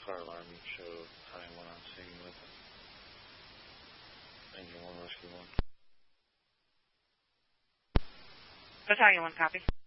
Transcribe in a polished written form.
Fire alarm show time when I'm singing with it. Engine 1, Rescue 1. Battalion 1, copy.